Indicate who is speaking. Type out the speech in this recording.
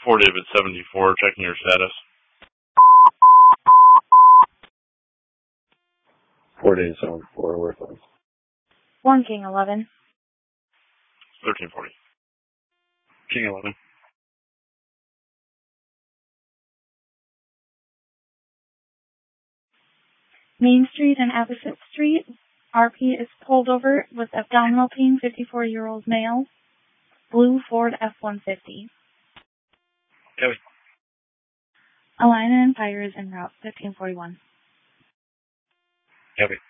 Speaker 1: 4 David 74, checking your status.
Speaker 2: 4 David 74, where from?
Speaker 3: 1 King 11.
Speaker 1: 1340. King 11.
Speaker 3: Main Street and Avocet Street. RP is pulled over with abdominal pain, 54-year-old male. Blue Ford F-150.
Speaker 1: Copy.
Speaker 3: Alina and Fire is en route, 1541.
Speaker 1: Copy.